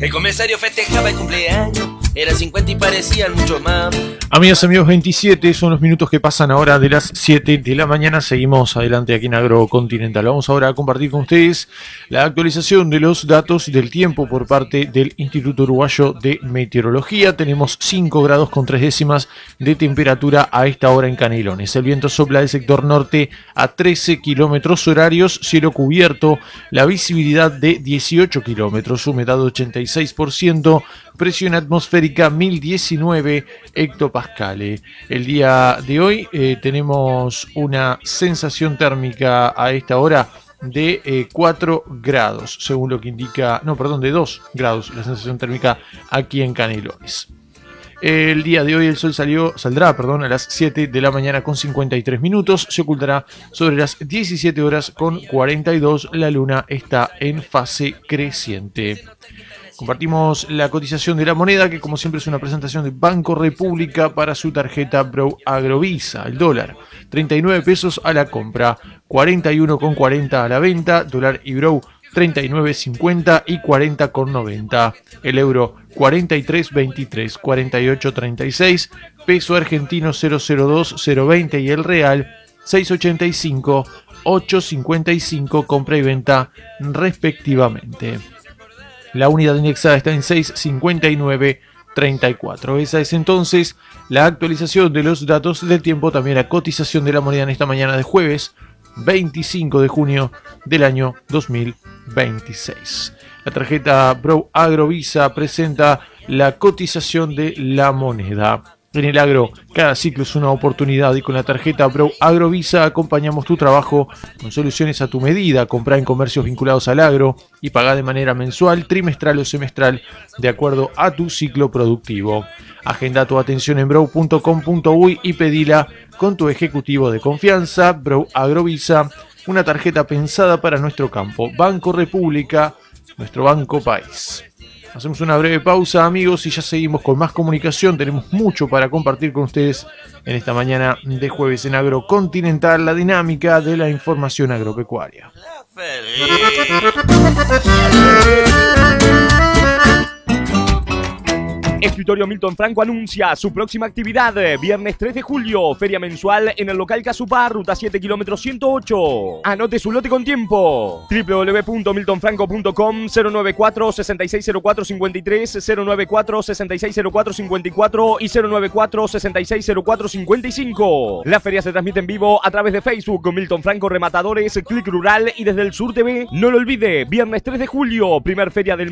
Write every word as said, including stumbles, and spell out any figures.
El comisario festejaba el cumpleaños, era cincuenta y parecían mucho más. Amigas, amigos, veintisiete son los minutos que pasan ahora de las siete de la mañana. Seguimos adelante aquí en Agrocontinental. Vamos ahora a compartir con ustedes la actualización de los datos del tiempo por parte del Instituto Uruguayo de Meteorología. Tenemos cinco grados con tres décimas de temperatura a esta hora en Canelones. El viento sopla del sector norte a trece kilómetros horarios, cielo cubierto, la visibilidad de dieciocho kilómetros, humedad ochenta y seis por ciento, presión atmosférica mil diecinueve hectopascales. El día de hoy eh, tenemos una sensación térmica a esta hora de eh, cuatro grados, según lo que indica, no, perdón, de dos grados la sensación térmica aquí en Canelones. El día de hoy el sol salió, saldrá perdón, a las siete de la mañana con cincuenta y tres minutos, se ocultará sobre las diecisiete horas con cuarenta y dos, la luna está en fase creciente. Compartimos la cotización de la moneda, que como siempre es una presentación de Banco República para su tarjeta Bro Agrovisa. El dólar, treinta y nueve pesos a la compra, cuarenta y uno con cuarenta a la venta, dólar y Bro treinta y nueve cincuenta y cuarenta con noventa. El euro cuarenta y tres veintitrés, cuarenta y ocho treinta y seis, peso argentino cero cero dos cero veinte y el real seis ochenta y cinco ocho cincuenta y cinco, compra y venta respectivamente. La unidad indexada está en seis cincuenta y nueve treinta y cuatro. Esa es entonces la actualización de los datos del tiempo, también la cotización de la moneda en esta mañana de jueves veinticinco de junio del año dos mil veintiséis. La tarjeta Bro Agrovisa presenta la cotización de la moneda. En el agro, cada ciclo es una oportunidad y con la tarjeta Bro Agrovisa acompañamos tu trabajo con soluciones a tu medida. Comprá en comercios vinculados al agro y pagá de manera mensual, trimestral o semestral de acuerdo a tu ciclo productivo. Agenda tu atención en bro punto com punto uy y pedila con tu ejecutivo de confianza. Bro Agrovisa, una tarjeta pensada para nuestro campo. Banco República, nuestro banco país. Hacemos una breve pausa, amigos, y ya seguimos con más comunicación. Tenemos mucho para compartir con ustedes en esta mañana de jueves en Agrocontinental, la dinámica de la información agropecuaria. Escritorio Milton Franco anuncia su próxima actividad, viernes tres de julio, feria mensual en el local Casupá, ruta siete kilómetros ciento ocho. Anote su lote con tiempo. doble u doble u doble u punto milton franco punto com, cero nueve cuatro seis seis cero cuatro cinco tres, cero nueve cuatro seis seis cero cuatro cinco cuatro y cero nueve cuatro seis seis cero cuatro cinco cinco. La feria se transmite en vivo a través de Facebook, Milton Franco Rematadores, Click Rural y desde el Sur T V. No lo olvide, viernes tres de julio, primer feria del